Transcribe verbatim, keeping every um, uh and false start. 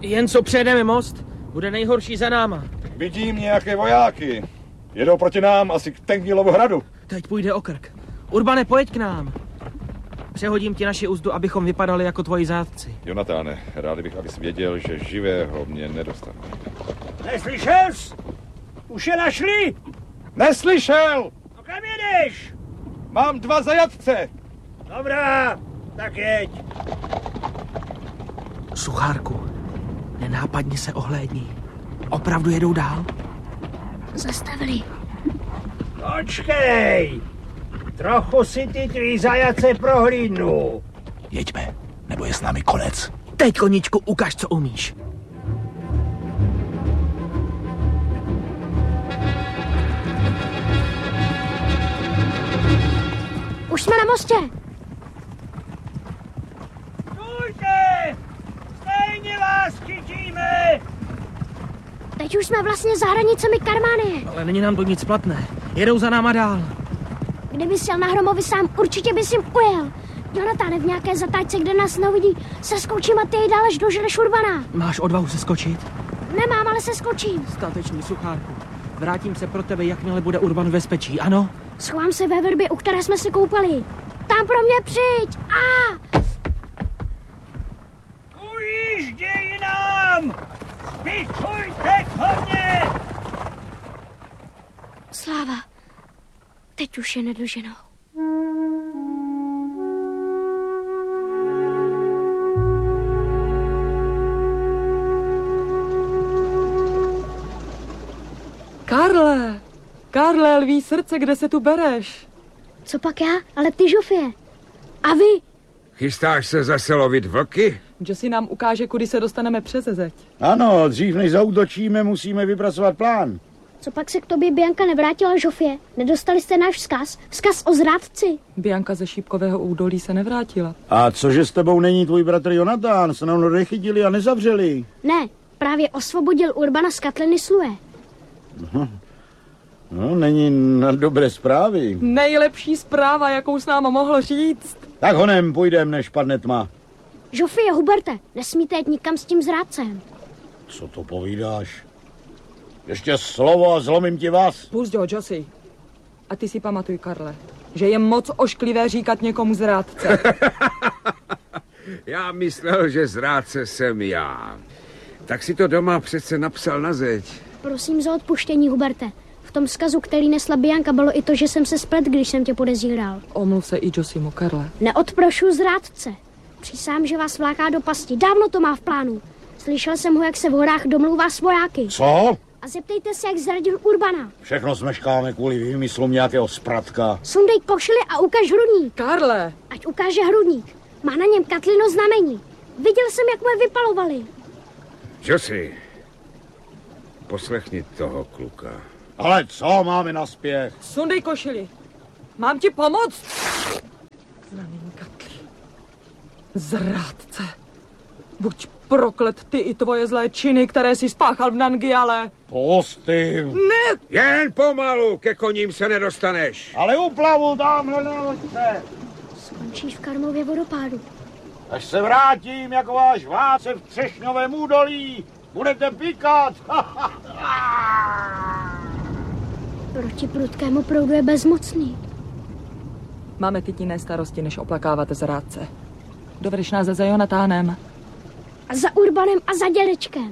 Jen co přejedeme most, bude nejhorší za náma. Vidím nějaké vojáky. Jedou proti nám asi k Tengilovu hradu. Teď půjde o krk. Urbane, pojď k nám. Přehodím ti naši uzdu, abychom vypadali jako tvoji zátci. Jonatáne, rád bych, abys věděl, že živého mě nedostane. Neslyšel jsi? Už je našli? Neslyšel! No kam jedeš? Mám dva zajatce. Dobrá, tak jeď. Suchárku, nenápadně se ohlédni. Opravdu jedou dál? Zastavili. Počkej. Trochu si ty tvý zajace prohlídnu. Jeďme, nebo je s námi konec. Teď, koničku, ukaž, co umíš. Už jsme na mostě. Stůjte! Stejně vás chytíme! Teď už jsme vlastně za hranicemi Karmánie. Ale není nám to nic platné. Jedou za náma dál. Kdyby jsi jel na Hromovi sám, určitě bys jim ujel. Jonatáne, v nějaké zatáčce, kde nás neuvidí, se skočím a ty jej dál, až doženeš Urbana. Máš odvahu se skočit? Nemám, ale se skočím. Statečný, Suchárku. Vrátím se pro tebe, jakmile bude Urban v bezpečí, ano? Schovám se ve vrbě, u které jsme se koupali. Tam pro mě přijď! A! Ujížděj nám! Vychujte koně! Sláva, teď už je nedoženou. Karle! Karle, lví srdce, kde se tu bereš? Co pak já? Ale ty, Žofie. A vy? Chystáš se zase lovit vlky? Josi nám ukáže, kudy se dostaneme přes zeď. Ano, dřív než zaútočíme, musíme vypracovat plán. Co pak se k tobě Bianka nevrátila, Žofie? Nedostali jste náš vzkaz? Vzkaz o zrádci? Bianka ze Šípkového údolí se nevrátila. A cože s tebou není tvůj bratr Jonatán? Se nám nechytili a nezavřeli. Ne, právě osvobodil Urbana z Katliny Sluje. No, no, není na dobré zprávy. Nejlepší zpráva, jakou s nám mohl říct. Tak honem půjdem, než padne tma. Žofie, Huberte, nesmíte jít nikam s tím zrádcem. Co to povídáš? Ještě slovo a zlomím ti vás. Pusť ho, Josi. A ty si pamatuj, Karle, že je moc ošklivé říkat někomu zrádce. Já myslel, že zrádce jsem já. Tak si to doma přece napsal na zeď. Prosím za odpuštění, Huberte. V tom vzkazu, který nesla Bianka, bylo i to, že jsem se splet, když jsem tě podezíral. Omluv se i Josimu, Karle. Neodprošu zrádce. Přísám, že vás vláká do pasti. Dávno to má v plánu. Slyšel jsem ho, jak se v horách domlouvá s vojáky. Co? A zeptejte se, jak zradil Urbana. Všechno smeškáme kvůli výmyslům nějakého spratka. Sundej košili a ukaž hrudník. Karle! Ať ukáže hrudník. Má na něm Katlino znamení. Viděl jsem, jak mu je vypalovali. Josi, poslechni toho kluka. Ale co máme na spěch? Sundej košili. Mám ti pomoct? Znamení Katly. Zrádce. Buď proklet ty i tvoje zlé činy, které si spáchal v Nangiale. Pusty. Ne! Jen pomalu, ke koním se nedostaneš. Ale uplavu tamhle na loďce. Skončíš v Karmově vodopádu. Až se vrátím jako váš vládce v Třešňovém údolí, budete píkat. Proti prudkému proudu je bezmocný. Máme teď jiné starosti, než oplakávat zrádce. Dovedeš nás za Jonatánem. A za Urbanem a za dědečkem.